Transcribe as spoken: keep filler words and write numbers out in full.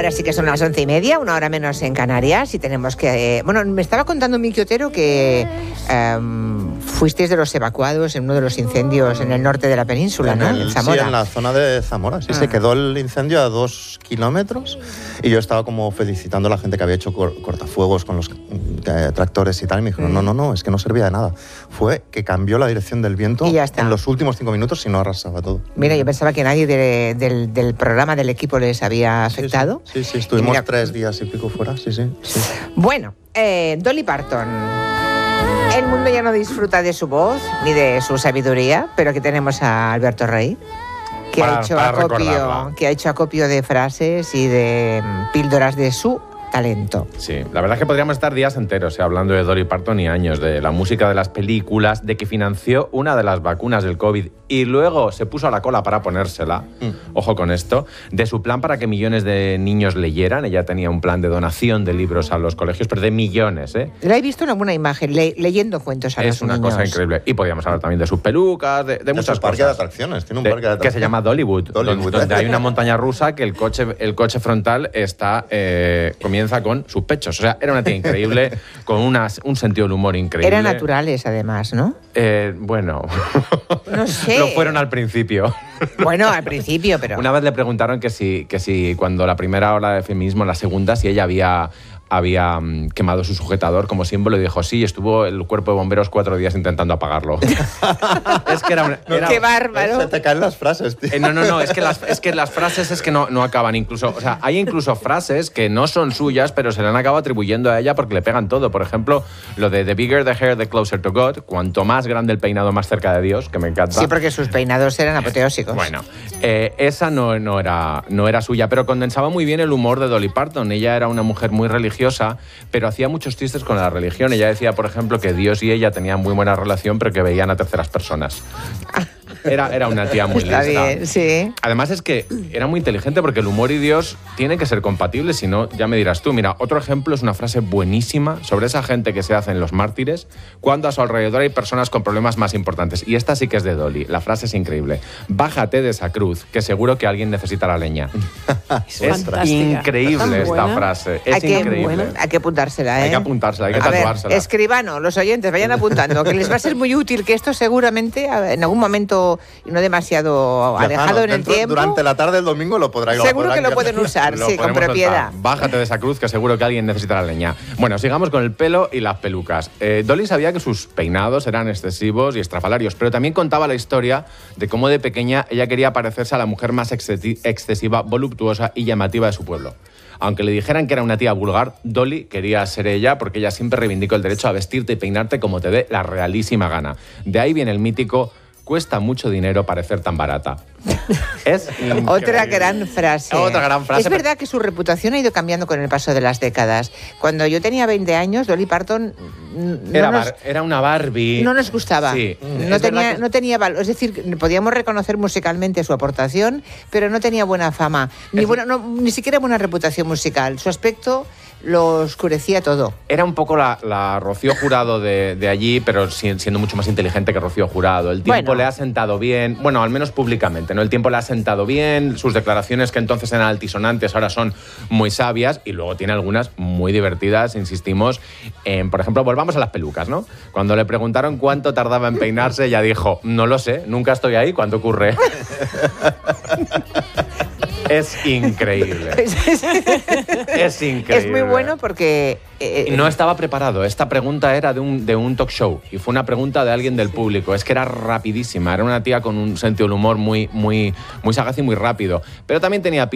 Ahora sí que son las once y media, una hora menos en Canarias, y tenemos que... Eh, bueno, me estaba contando Miki Otero que eh, fuisteis de los evacuados en uno de los incendios en el norte de la península, en ¿no? El, en Zamora. Sí, en la zona de Zamora. Sí, ah. se quedó el incendio a dos kilómetros y yo estaba como felicitando a la gente que había hecho cor cortafuegos con los eh, tractores y tal, y me dijeron, mm. no, no, no, es que no servía de nada. Fue que cambió la dirección del viento en los últimos cinco minutos y no arrasaba todo. Mira, yo pensaba que nadie de, del, del programa del equipo les había afectado. Sí, sí, sí, sí estuvimos mira, tres días y pico fuera, sí, sí. sí. Bueno, eh, Dolly Parton. El mundo ya no disfruta de su voz ni de su sabiduría, pero aquí tenemos a Alberto Rey, que, para, ha, hecho acopio, que ha hecho acopio de frases y de um, píldoras de su talento. Sí, la verdad es que podríamos estar días enteros eh, hablando de Dolly Parton y años, de la música, de las películas, de que financió una de las vacunas del COVID y luego se puso a la cola para ponérsela, mm. ojo con esto, de su plan para que millones de niños leyeran. Ella tenía un plan de donación de libros a los colegios, pero de millones, ¿eh? La he visto en alguna imagen, le leyendo cuentos a es los niños. Es una cosa increíble. Y podríamos hablar también de sus pelucas, de, de muchas parque cosas. de atracciones, tiene un de, parque de atracciones. Que se llama Dollywood, Dollywood donde, donde hay una montaña rusa que el coche, el coche frontal está eh, comienza con sus pechos. O sea, era una tía increíble, con unas, un sentido del humor increíble. Eran naturales, además, ¿no? Eh, bueno, no sé. Lo fueron al principio. Bueno, al principio, pero... Una vez le preguntaron que si, que si cuando la primera ola de feminismo, la segunda, si ella había... había um, quemado su sujetador como símbolo y dijo, sí, estuvo el cuerpo de bomberos cuatro días intentando apagarlo. Es que era, una, era ¡Qué bárbaro! Se te caen las frases, tío. Eh, no, no, no, es que las, es que las frases es que no, no acaban incluso... O sea, hay incluso frases que no son suyas, pero se le han acabado atribuyendo a ella porque le pegan todo. Por ejemplo, lo de the bigger the hair, the closer to God. Cuanto más grande el peinado, más cerca de Dios, que me encanta. Sí, porque sus peinados eran apoteósicos. Bueno, eh, esa no, no, era, no era suya, pero condensaba muy bien el humor de Dolly Parton. Ella era una mujer muy religiosa, pero hacía muchos chistes con la religión. Ella decía, por ejemplo, que Dios y ella tenían muy buena relación, pero que veían a terceras personas. Era, era una tía muy lista. Está bien, sí. Además es que era muy inteligente porque el humor y Dios tienen que ser compatibles, si no, ya me dirás tú. Mira, otro ejemplo es una frase buenísima sobre esa gente que se hacen los mártires cuando a su alrededor hay personas con problemas más importantes. Y esta sí que es de Dolly. La frase es increíble. Bájate de esa cruz, que seguro que alguien necesita la leña. Es, es increíble esta frase. Es hay que, increíble. Bueno, hay que apuntársela, ¿eh? Hay que apuntársela, hay que a tatuársela. Ver, escribano, los oyentes, vayan apuntando, que les va a ser muy útil, que esto seguramente en algún momento no demasiado alejado en el tiempo. Durante la tarde del domingo lo podrán Seguro que lo pueden usar, sí, con propiedad. Bájate de esa cruz, que seguro que alguien necesita la leña. Bueno, sigamos con el pelo y las pelucas. Eh, Dolly sabía que sus peinados eran excesivos y estrafalarios, pero también contaba la historia de cómo de pequeña ella quería parecerse a la mujer más excesiva, voluptuosa y llamativa de su pueblo. Aunque le dijeran que era una tía vulgar, Dolly quería ser ella porque ella siempre reivindicó el derecho a vestirte y peinarte como te dé la realísima gana. De ahí viene el mítico: cuesta mucho dinero parecer tan barata. Es otra gran frase. Otra gran frase. Es verdad que su reputación ha ido cambiando con el paso de las décadas. Cuando yo tenía veinte años, Dolly Parton no era, nos, bar, era una Barbie. No nos gustaba. Sí. No, tenía, que... no tenía valor. Es decir, podíamos reconocer musicalmente su aportación, pero no tenía buena fama. Ni, buena, no, ni siquiera buena reputación musical. Su aspecto lo oscurecía todo. Era un poco la, la Rocío Jurado de, de allí, pero siendo mucho más inteligente que Rocío Jurado. El tiempo bueno. le ha sentado bien, bueno, al menos públicamente, ¿no? El tiempo le ha sentado bien, sus declaraciones que entonces eran altisonantes ahora son muy sabias y luego tiene algunas muy divertidas, insistimos. En, por ejemplo, volvamos a las pelucas, ¿no? Cuando le preguntaron cuánto tardaba en peinarse, ella dijo, no lo sé, nunca estoy ahí, ¿cuánto ocurre? Es increíble. Es increíble. Es muy bueno porque... Eh, no estaba preparado. Esta pregunta era de un, de un talk show y fue una pregunta de alguien del público. Es que era rapidísima. Era una tía con un sentido del humor muy, muy, muy sagaz y muy rápido. Pero también tenía